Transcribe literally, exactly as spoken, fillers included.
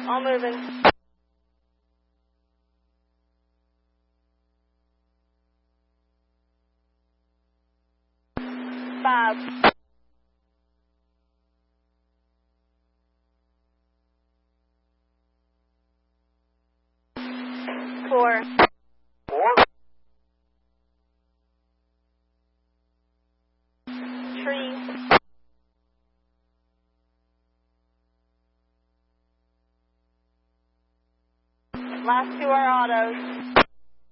All moving. Five. Four. Four. Tree. Last two are autos.